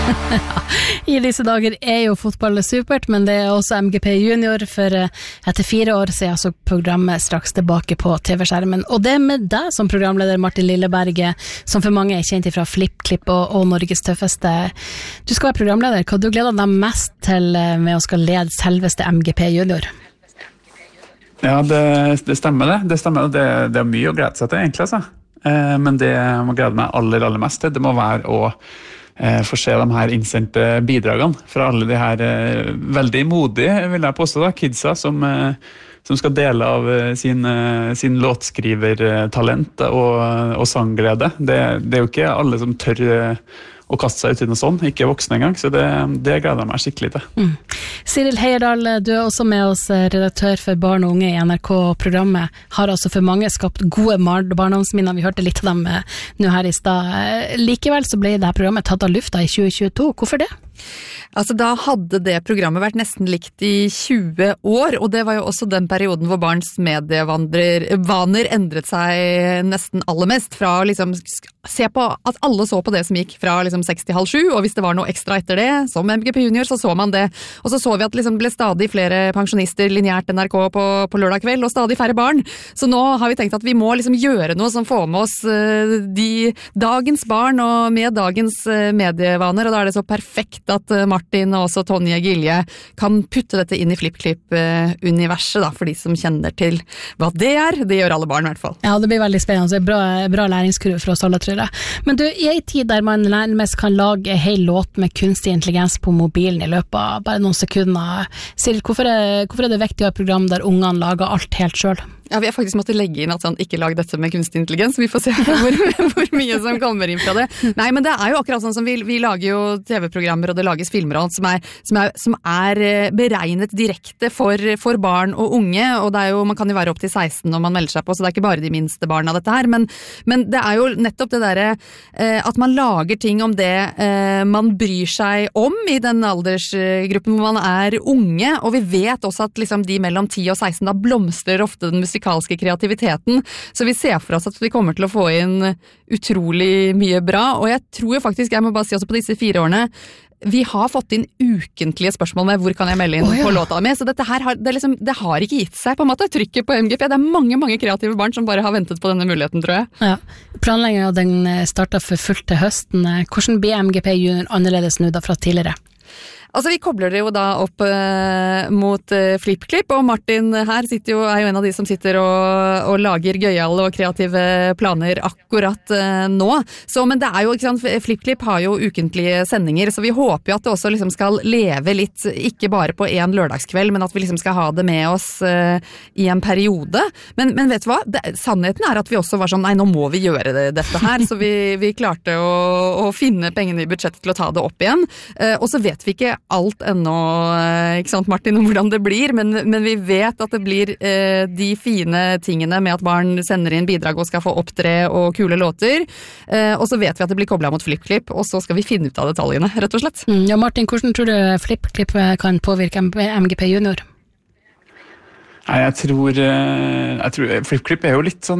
I disse dager jo fotball supert, men det også MGP Junior, for etter 4 år så altså programmet straks tilbake på TV-skjermen. Og det med deg som programleder, Martin Lilleberg, som for mange kjent fra FlippKlipp og Norges tøffeste. Du skal være programleder. Hva du gleder deg mest til med å skal lede selveste MGP Junior? Ja, det stemmer det. Det stemmer. Det mye å glede seg til, egentlig, altså. Men det jeg må glede meg aller mest til, det må være å få se de her innsendte bidragene fra alle de her veldig modige, vil jeg påstå da, kidsa som skal dele av sin låtskrivertalent og sangglede. Det jo ikke alle som tør å kaste seg ut i noe sånt, ikke voksne engang, så det gleder jeg meg skikkelig til. Cyril Heierdal, du også med oss, redaktør for barn og unge i NRK-programmet, har altså for mange skapt gode barndomsminner, vi hørte litt av dem nå her i sted. Likevel så ble det her programmet tatt av lufta i 2022, hvorfor det? Altså da hadde det programmet vært nesten likt i 20 år, og det var jo også den perioden hvor barns medievaner endret seg nesten aller mest, fra liksom se på at alle så på det som gikk fra liksom 6-7, og hvis det var noe ekstra etter det, som MGP Junior, så man det. Og så vi at liksom ble stadig flere pensjonister lineært NRK på lørdag kveld, og stadig færre barn. Så nå har vi tenkt at vi må liksom gjøre noe som får med oss dagens barn, og med dagens medievaner, og da det så perfekt at Martin og også Tonje Gilje kan putte dette inn i FlippKlipp-universet da, for de som kjenner til hva det gjør alle barn i hvert fall. Ja, det blir veldig spennende, bra læringskurve for oss alle, tror jeg. Men du, i en tid der man nærmest kan lage en hel låt med kunstig intelligens på mobilen i løpet av bare noen sekunder, Cyril, hvorfor er det viktig å ha et program der ungene lager alt helt selv? Ja, vi har faktisk måttet legge inn at sånn, ikke lag dette med kunstig intelligens, vi får se hvor mye som kommer inn fra det. Nei, men det jo akkurat sånn som vi lager jo TV-programmer, og det lages filmer og alt som beregnet direkte for barn og unge, og det jo, man kan jo være opp til 16 når man melder seg på, så det ikke bare de minste barna dette her, men det jo nettopp det der at man lager ting om det man bryr seg om i den aldersgruppen hvor man unge, og vi vet også at liksom, de mellom 10 og 16 da blomstrer ofte den musikalske kreativiteten, så vi ser for oss at vi kommer til å få inn utrolig mye bra, og jeg tror jo faktisk, jeg må bare si også på disse 4 årene, vi har fått inn ukentlige spørsmål med hvor kan jeg melde inn på låta med, så dette her det har ikke gitt seg på en måte, trykket på MGP, det mange kreative barn som bare har ventet på denne muligheten, tror jeg. Ja, planleggingen den startet for fullt til høsten. Hvordan blir MGP Junior annerledes nå da fra tidligere? Altså vi kobler det jo da opp mot FlippKlipp, og Martin her jo en av de som sitter og lager gøyale og kreative planer akkurat nå. Så, men det jo, ikke sant, FlippKlipp har jo ukentlige sendinger, så vi håper jo at det også liksom skal leve litt, ikke bare på en lørdagskveld, men at vi liksom skal ha det med oss i en periode. Men vet du hva? Sannheten at vi også var sånn, nei, nå må vi gjøre dette her, så vi klarte å finne pengene i budsjettet til å ta det opp igjen. Og så vet vi ikke alt ennå, ikke sant Martin, om hvordan det blir, men vi vet at det blir de fine tingene med at barn sender inn bidrag og skal få opptre og kule låter, og så vet vi at det blir koblet mot FlippKlipp, og så skal vi finne ut av detaljene, rett og slett. Ja, Martin, hvordan tror du FlippKlipp kan påvirke MGP Junior? Nei, jeg tror FlippKlipp jo litt sånn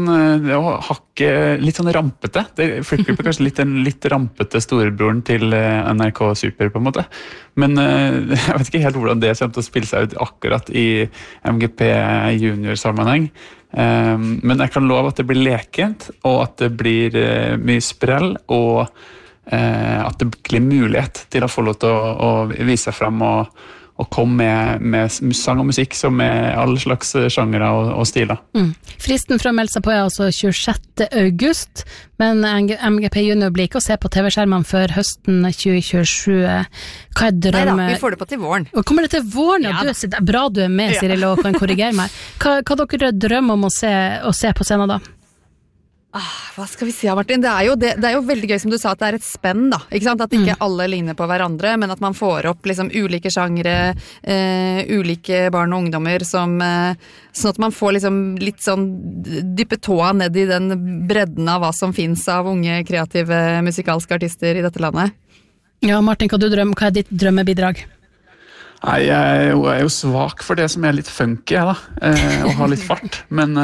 litt sånn rampete. FlippKlipp kanskje litt rampete storebroren til NRK Super på en måte. Men jeg vet ikke helt hvordan det kommer til å spille seg ut akkurat i MGP Junior-sammenheng. Men jeg kan love at det blir lekent, og at det blir mye sprell, og at det blir mulighet til å få lov til å vise seg frem og komme med sang og musikk som alle slags sjangere og stiler. Fristen for å melde seg på altså 26. august, men MGP Junior blir ikke å se på TV-skjermene før høsten 2027. Hva drømmen? Neida, vi får det på til våren. Og kommer det til våren? Ja, det bra du med, Cyril, og kan korrigere meg. Hva dere drømmer om å se på scenen da? Hva skal vi si, Martin? Det jo veldig gøy som du sa at det et spenn da, ikke sant? At ikke alle ligner på hverandre, men at man får opp liksom ulike sjangere, ulike barn og ungdommer sånn at man får liksom litt sånn dyppe tåa ned i den bredden av hva som finnes av unge, kreative, musikalske artister i dette landet. Ja, Martin, hva ditt drømmebidrag? Nei, jeg jo svak for det som litt funky, da, og har litt fart, men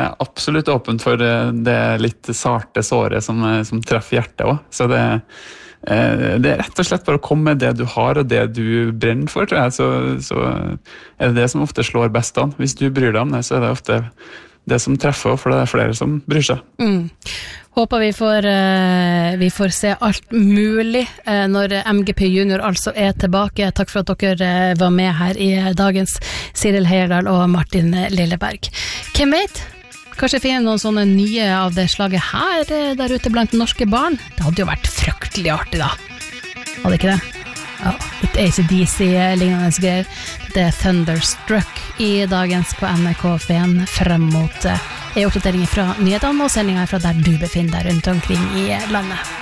absolutt åpen for det litt sarte såret som treffer hjertet også, så det rett og slett bare å komme med det du har og det du brenner for, tror jeg, så det som ofte slår best an. Hvis du bryr deg om det, så det ofte det som treffer, for det flere som bryr seg. Håper vi får se alt mulig når MGP Junior altså tilbake. Takk for at dere var med her i dagens Siril Heierdal og Martin Lilleberg. Hvem vet? Kanskje finne noen sånne nye av det slaget her der ute blant norske barn? Det hadde jo vært fryktelig artig da. Hadde ikke det? Ja, litt AC/DC-lignende greier. Det Thunderstruck i dagens på NRK1 frem mot oppdateringer fra nyhetene og sendinger fra der du befinner deg rundt omkring i landet.